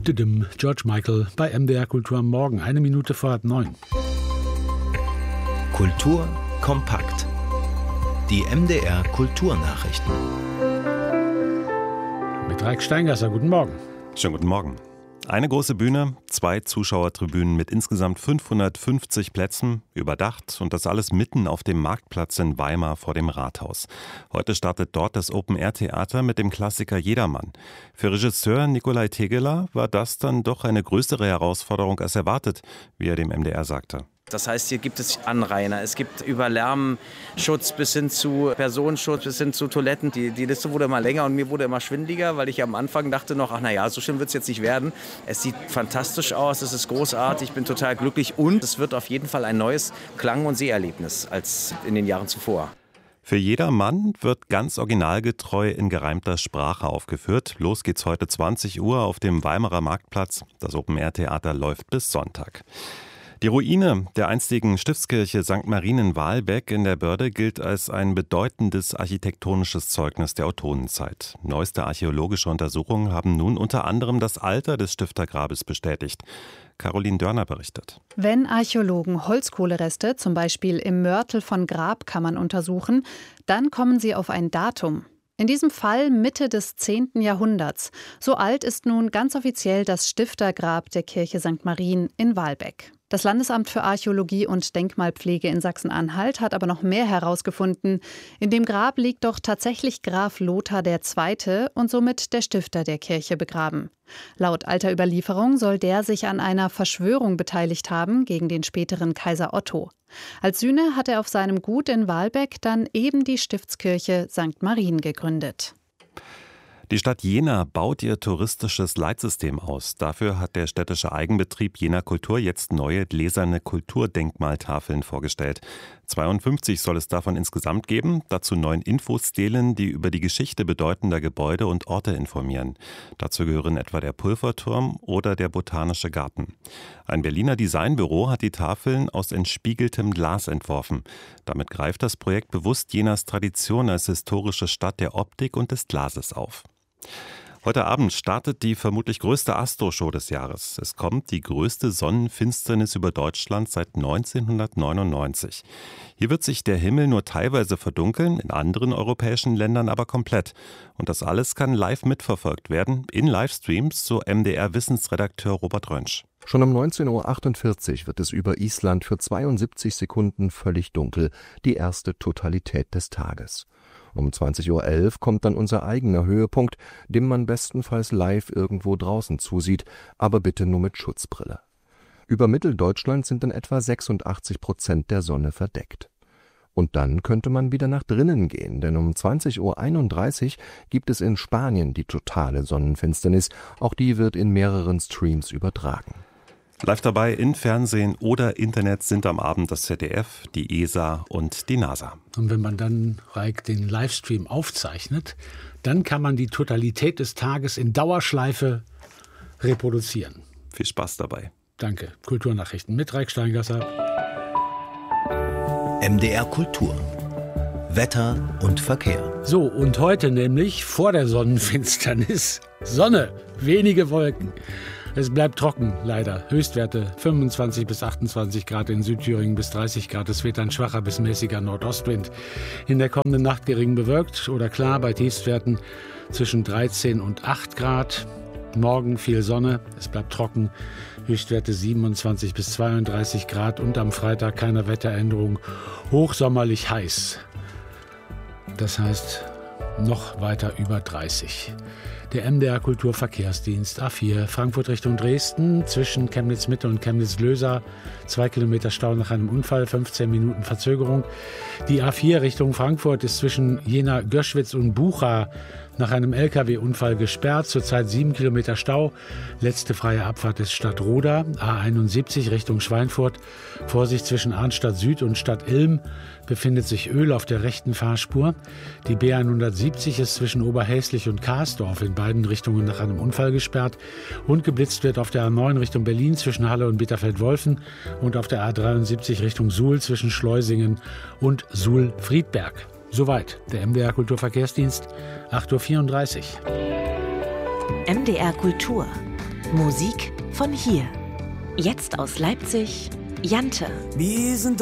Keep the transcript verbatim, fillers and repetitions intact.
Didim, George Michael bei M D R Kultur am Morgen, eine Minute vor halb neun. Kultur kompakt. Die M D R Kulturnachrichten. Mit Raik Steingasser, guten Morgen. Schönen guten Morgen. Eine große Bühne, zwei Zuschauertribünen mit insgesamt fünfhundertfünfzig Plätzen, überdacht und das alles mitten auf dem Marktplatz in Weimar vor dem Rathaus. Heute startet dort das Open-Air-Theater mit dem Klassiker Jedermann. Für Regisseur Nikolai Tegeler war das dann doch eine größere Herausforderung als erwartet, wie er dem M D R sagte. Das heißt, hier gibt es Anrainer, es gibt über Lärmschutz bis hin zu Personenschutz, bis hin zu Toiletten. Die, die Liste wurde immer länger und mir wurde immer schwindeliger, weil ich am Anfang dachte noch, ach naja, so schlimm wird es jetzt nicht werden. Es sieht fantastisch aus, es ist großartig, ich bin total glücklich und es wird auf jeden Fall ein neues Klang- und Seherlebnis als in den Jahren zuvor. Für jedermann wird ganz originalgetreu in gereimter Sprache aufgeführt. Los geht's heute zwanzig Uhr auf dem Weimarer Marktplatz. Das Open-Air-Theater läuft bis Sonntag. Die Ruine der einstigen Stiftskirche Sankt Marien in Waalbeck in der Börde gilt als ein bedeutendes architektonisches Zeugnis der Ottonenzeit. Neueste archäologische Untersuchungen haben nun unter anderem das Alter des Stiftergrabes bestätigt. Caroline Dörner berichtet. Wenn Archäologen Holzkohlereste, zum Beispiel im Mörtel von Grabkammern, untersuchen, dann kommen sie auf ein Datum. In diesem Fall Mitte des zehnten Jahrhunderts. So alt ist nun ganz offiziell das Stiftergrab der Kirche Sankt Marien in Waalbeck. Das Landesamt für Archäologie und Denkmalpflege in Sachsen-Anhalt hat aber noch mehr herausgefunden. In dem Grab liegt doch tatsächlich Graf Lothar der Zweite und somit der Stifter der Kirche begraben. Laut alter Überlieferung soll der sich an einer Verschwörung beteiligt haben gegen den späteren Kaiser Otto. Als Sühne hat er auf seinem Gut in Waalbeck dann eben die Stiftskirche Sankt Marien gegründet. Die Stadt Jena baut ihr touristisches Leitsystem aus. Dafür hat der städtische Eigenbetrieb Jena Kultur jetzt neue gläserne Kulturdenkmaltafeln vorgestellt. zweiundfünfzig soll es davon insgesamt geben, dazu neun Infostelen, die über die Geschichte bedeutender Gebäude und Orte informieren. Dazu gehören etwa der Pulverturm oder der Botanische Garten. Ein Berliner Designbüro hat die Tafeln aus entspiegeltem Glas entworfen. Damit greift das Projekt bewusst Jenas Tradition als historische Stadt der Optik und des Glases auf. Heute Abend startet die vermutlich größte Astro-Show des Jahres. Es kommt die größte Sonnenfinsternis über Deutschland seit neunzehnhundertneunundneunzig. Hier wird sich der Himmel nur teilweise verdunkeln, in anderen europäischen Ländern aber komplett. Und das alles kann live mitverfolgt werden, in Livestreams, so M D R-Wissensredakteur Robert Rönsch. Schon um neunzehn Uhr achtundvierzig wird es über Island für zweiundsiebzig Sekunden völlig dunkel, die erste Totalität des Tages. Um zwanzig Uhr elf kommt dann unser eigener Höhepunkt, dem man bestenfalls live irgendwo draußen zusieht, aber bitte nur mit Schutzbrille. Über Mitteldeutschland sind dann etwa sechsundachtzig Prozent der Sonne verdeckt. Und dann könnte man wieder nach drinnen gehen, denn um zwanzig Uhr einunddreißig gibt es in Spanien die totale Sonnenfinsternis. Auch die wird in mehreren Streams übertragen. Live dabei in Fernsehen oder Internet sind am Abend das Z D F, die E S A und die NASA. Und wenn man dann, Raik, den Livestream aufzeichnet, dann kann man die Totalität des Tages in Dauerschleife reproduzieren. Viel Spaß dabei. Danke. Kulturnachrichten mit Raik Steingasser. M D R Kultur. Wetter und Verkehr. So, und heute nämlich vor der Sonnenfinsternis Sonne, wenige Wolken. Es bleibt trocken, leider. Höchstwerte fünfundzwanzig bis achtundzwanzig Grad in Südthüringen bis dreißig Grad. Es weht ein schwacher bis mäßiger Nordostwind. In der kommenden Nacht gering bewölkt oder klar bei Tiefstwerten zwischen dreizehn und acht Grad. Morgen viel Sonne, es bleibt trocken. Höchstwerte siebenundzwanzig bis zweiunddreißig Grad und am Freitag keine Wetteränderung. Hochsommerlich heiß. Das heißt noch weiter über dreißig. Der M D R Kulturverkehrsdienst A vier Frankfurt Richtung Dresden zwischen Chemnitz Mitte und Chemnitz Löser. Zwei Kilometer Stau nach einem Unfall, fünfzehn Minuten Verzögerung. Die A vier Richtung Frankfurt ist zwischen Jena, Göschwitz und Bucha nach einem L K W-Unfall gesperrt. Zurzeit sieben Kilometer Stau. Letzte freie Abfahrt ist Stadtroda. A einundsiebzig Richtung Schweinfurt. Vorsicht zwischen Arnstadt Süd und Stadt Ilm. Befindet sich Öl auf der rechten Fahrspur. Die B hundertsiebzig ist zwischen Oberhäslich und Karsdorf in beiden Richtungen nach einem Unfall gesperrt. Und geblitzt wird auf der A neun Richtung Berlin zwischen Halle und Bitterfeld-Wolfen und auf der A dreiundsiebzig Richtung Suhl zwischen Schleusingen und Suhl-Friedberg. Soweit der M D R Kulturverkehrsdienst, acht Uhr vierunddreißig. M D R Kultur. Musik von hier. Jetzt aus Leipzig, Jante. Wir sind